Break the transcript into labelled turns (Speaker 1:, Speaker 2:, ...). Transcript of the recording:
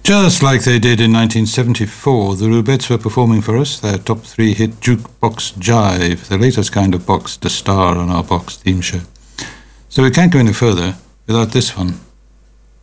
Speaker 1: Just like they did in 1974, the Rubettes were performing for us their top 3 hit Jukebox Jive, the latest kind of box to star on our box theme show. So we can't go any further without this one.